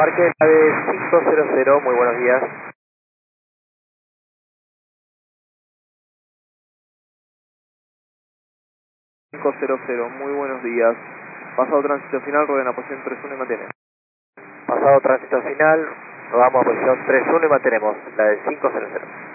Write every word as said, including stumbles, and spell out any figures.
Parque nave cinco cero cero, muy buenos días. cinco cero cero, muy buenos días. Pasado tránsito final, rueda en posición tres uno y mantiene. Pasado tránsito final, rodamos a posición tres uno y mantenemos, la del cinco cero cero.